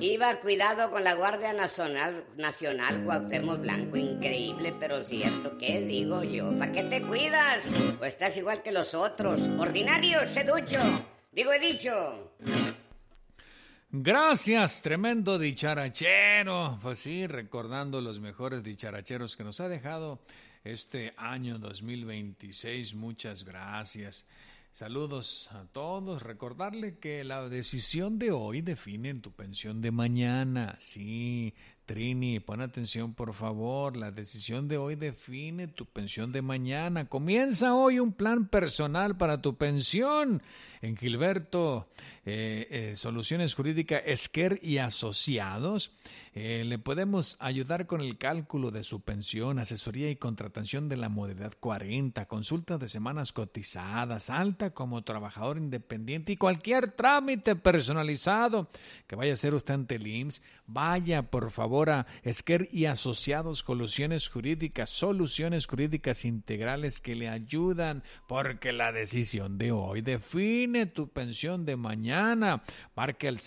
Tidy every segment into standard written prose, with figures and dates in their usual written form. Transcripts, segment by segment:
Iba cuidado con la Guardia Nacional Cuauhtémoc Blanco, increíble pero cierto. ¿Qué digo yo? ¿Para qué te cuidas? Pues estás igual que los otros, ordinarios, seducho. Digo, he dicho. Gracias, tremendo dicharachero. Pues sí, recordando los mejores dicharacheros que nos ha dejado este año 2026. Muchas gracias. Saludos a todos. Recordarle que la decisión de hoy define tu pensión de mañana. Sí, Trini, pon atención por favor. La decisión de hoy define tu pensión de mañana. Comienza hoy un plan personal para tu pensión. En Gilberto, Soluciones Jurídicas Esquer y Asociados, le podemos ayudar con el cálculo de su pensión, asesoría y contratación de la modalidad 40, consulta de semanas cotizadas, alta como trabajador independiente y cualquier trámite personalizado que vaya a hacer usted ante el IMSS. Vaya por favor a Esquer y Asociados Soluciones Jurídicas integrales que le ayudan, porque la decisión de hoy define tu pensión de mañana. Marque al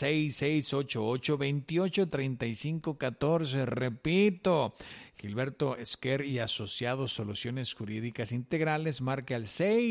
6688-283514. Repito, Gilberto Esquer y Asociados Soluciones Jurídicas Integrales. Marque al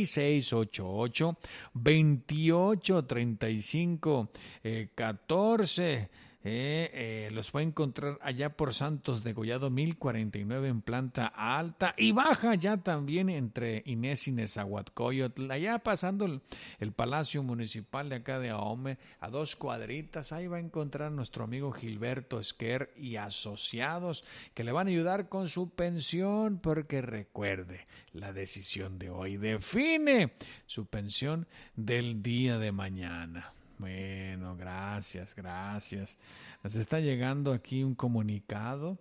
6688-283514. Los puede encontrar allá por Santos de Gollado 1049 en planta alta y baja, ya también entre Inés y Nezahualcóyotl, allá pasando el Palacio Municipal de acá de Ahome, a 2 cuadritas. Ahí va a encontrar a nuestro amigo Gilberto Esquer y Asociados, que le van a ayudar con su pensión, porque recuerde, la decisión de hoy define su pensión del día de mañana. Bueno, gracias. Nos está llegando aquí un comunicado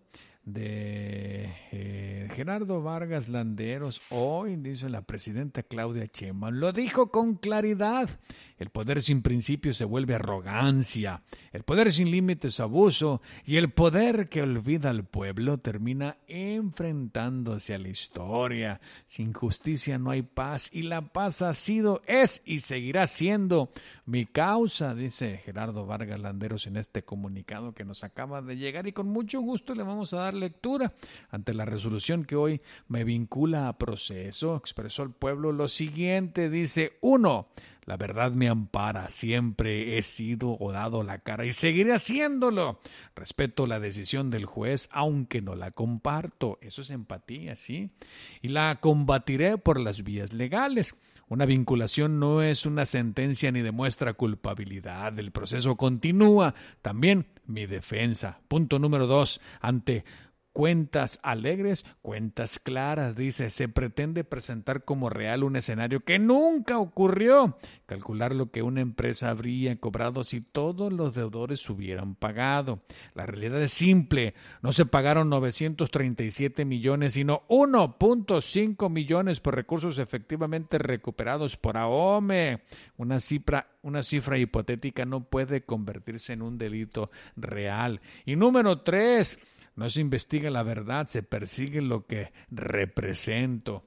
de Gerardo Vargas Landeros. Hoy, dice la presidenta Claudia Sheinbaum, lo dijo con claridad: el poder sin principios se vuelve arrogancia, el poder sin límites abuso, y el poder que olvida al pueblo termina enfrentándose a la historia. Sin justicia no hay paz, y la paz ha sido, es y seguirá siendo mi causa, dice Gerardo Vargas Landeros en este comunicado que nos acaba de llegar, y con mucho gusto le vamos a dar lectura. Ante la resolución que hoy me vincula a proceso, expresó el pueblo lo siguiente, dice: 1. La verdad me ampara, siempre he sido o dado la cara y seguiré haciéndolo. Respeto la decisión del juez, aunque no la comparto. Eso es empatía, ¿sí? Y la combatiré por las vías legales. Una vinculación no es una sentencia ni demuestra culpabilidad. El proceso continúa. También mi defensa. Punto número 2. Ante cuentas alegres, cuentas claras, dice, se pretende presentar como real un escenario que nunca ocurrió. Calcular lo que una empresa habría cobrado si todos los deudores hubieran pagado. La realidad es simple: no se pagaron 937 millones, sino 1.5 millones por recursos efectivamente recuperados por AOME. Una cifra hipotética no puede convertirse en un delito real. Y número 3, no se investiga la verdad, se persigue lo que represento.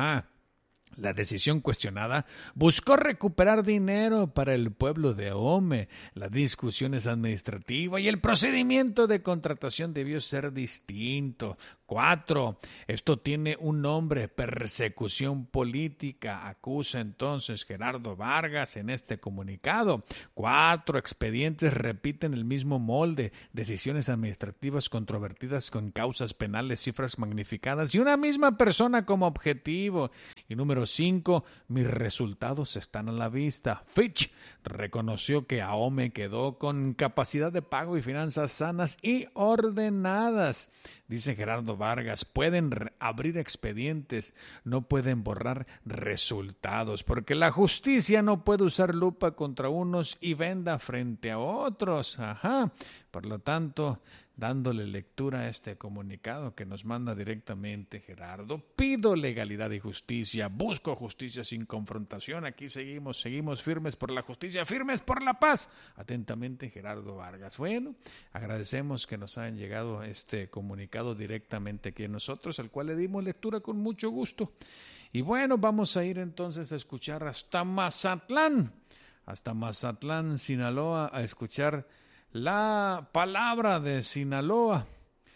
La decisión cuestionada buscó recuperar dinero para el pueblo de Ahome. La discusión es administrativa y el procedimiento de contratación debió ser distinto. 4. Esto tiene un nombre: persecución política, acusa entonces Gerardo Vargas en este comunicado. 4. Expedientes repiten el mismo molde: decisiones administrativas controvertidas con causas penales, cifras magnificadas y una misma persona como objetivo. Y número 5. Mis resultados están a la vista. Fitch reconoció que Ahome quedó con capacidad de pago y finanzas sanas y ordenadas. Dice Gerardo Vargas, pueden abrir expedientes, no pueden borrar resultados, porque la justicia no puede usar lupa contra unos y venda frente a otros. Por lo tanto, dándole lectura a este comunicado que nos manda directamente Gerardo, pido legalidad y justicia, busco justicia sin confrontación. Aquí seguimos firmes por la justicia, firmes por la paz. Atentamente, Gerardo Vargas. Bueno, agradecemos que nos hayan llegado este comunicado directamente aquí a nosotros, al cual le dimos lectura con mucho gusto. Y bueno, vamos a ir entonces a escuchar hasta Mazatlán, Sinaloa, a escuchar la palabra de Sinaloa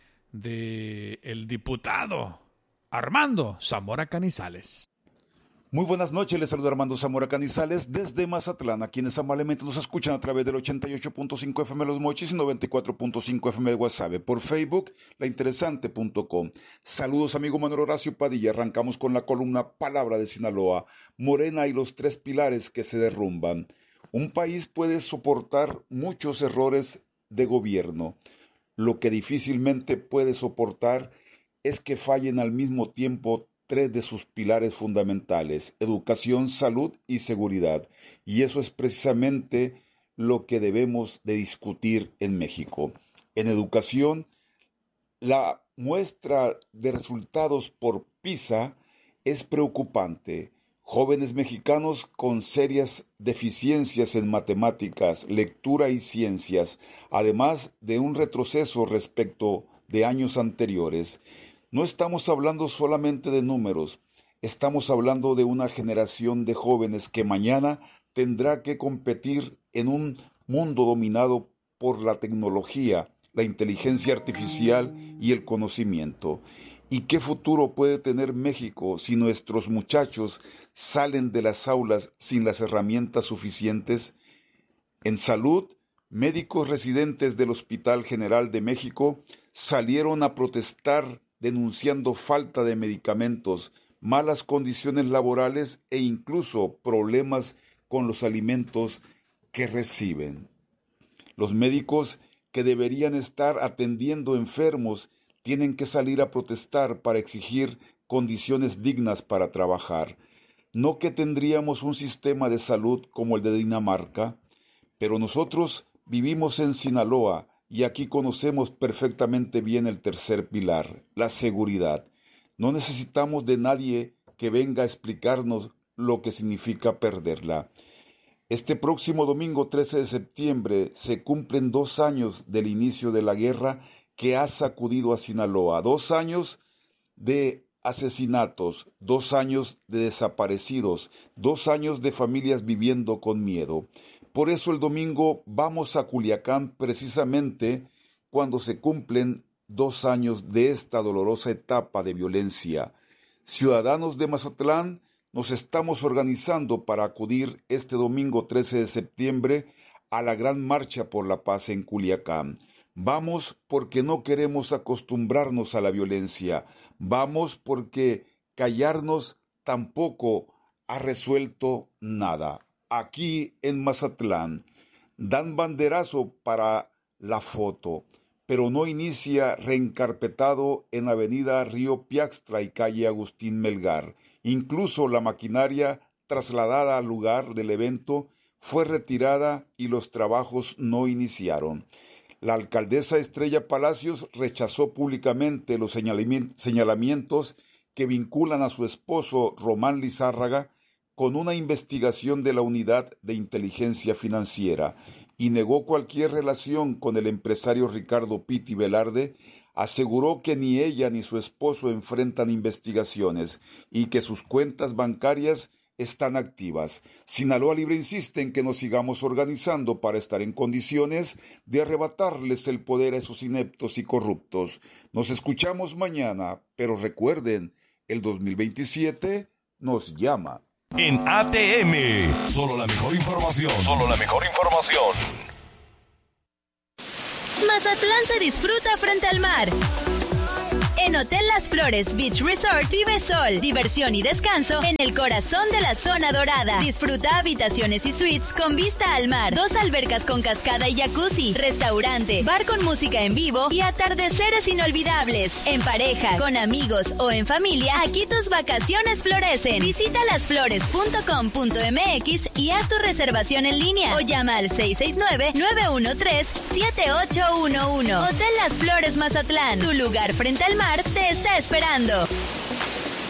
del diputado Armando Zamora Canizales. Muy buenas noches, les saluda Armando Zamora Canizales desde Mazatlán, a quienes amablemente nos escuchan a través del 88.5 FM Los Mochis y 94.5 FM de Guasave, por Facebook, lainteresante.com. Saludos, amigo Manuel Horacio Padilla. Arrancamos con la columna Palabra de Sinaloa, Morena y los tres pilares que se derrumban. Un país puede soportar muchos errores de gobierno. Lo que difícilmente puede soportar es que fallen al mismo tiempo tres de sus pilares fundamentales: educación, salud y seguridad. Y eso es precisamente lo que debemos de discutir en México. En educación, la muestra de resultados por PISA es preocupante. Jóvenes mexicanos con serias deficiencias en matemáticas, lectura y ciencias, además de un retroceso respecto de años anteriores. No estamos hablando solamente de números, estamos hablando de una generación de jóvenes que mañana tendrá que competir en un mundo dominado por la tecnología, la inteligencia artificial y el conocimiento. ¿Y qué futuro puede tener México si nuestros muchachos salen de las aulas sin las herramientas suficientes? En salud, médicos residentes del Hospital General de México salieron a protestar denunciando falta de medicamentos, malas condiciones laborales e incluso problemas con los alimentos que reciben. Los médicos que deberían estar atendiendo enfermos tienen que salir a protestar para exigir condiciones dignas para trabajar. No que tendríamos un sistema de salud como el de Dinamarca, pero nosotros vivimos en Sinaloa y aquí conocemos perfectamente bien el tercer pilar, la seguridad. No necesitamos de nadie que venga a explicarnos lo que significa perderla. Este próximo domingo 13 de septiembre se cumplen 2 años del inicio de la guerra que ha sacudido a Sinaloa. 2 años de asesinatos, 2 años de desaparecidos, 2 años de familias viviendo con miedo. Por eso el domingo vamos a Culiacán precisamente cuando se cumplen 2 años de esta dolorosa etapa de violencia. Ciudadanos de Mazatlán, nos estamos organizando para acudir este domingo 13 de septiembre a la gran marcha por la paz en Culiacán. Vamos porque no queremos acostumbrarnos a la violencia. Vamos porque callarnos tampoco ha resuelto nada. Aquí en Mazatlán dan banderazo para la foto, pero no inicia reencarpetado en Avenida Río Piaxtra y calle Agustín Melgar. Incluso la maquinaria trasladada al lugar del evento fue retirada y los trabajos no iniciaron. La alcaldesa Estrella Palacios rechazó públicamente los señalamientos que vinculan a su esposo Román Lizárraga con una investigación de la Unidad de Inteligencia Financiera y negó cualquier relación con el empresario Ricardo Pitti Velarde. Aseguró que ni ella ni su esposo enfrentan investigaciones y que sus cuentas bancarias están activas. Sinaloa Libre insiste en que nos sigamos organizando para estar en condiciones de arrebatarles el poder a esos ineptos y corruptos. Nos escuchamos mañana, pero recuerden, el 2027 nos llama. En ATM, solo la mejor información. Mazatlán se disfruta frente al mar. En Hotel Las Flores Beach Resort vive sol, diversión y descanso en el corazón de la zona dorada. Disfruta habitaciones y suites con vista al mar, 2 albercas con cascada y jacuzzi, restaurante, bar con música en vivo y atardeceres inolvidables. En pareja, con amigos o en familia, aquí tus vacaciones florecen. Visita lasflores.com.mx y haz tu reservación en línea o llama al 669-913-7811. Hotel Las Flores Mazatlán, tu lugar frente al mar te está esperando.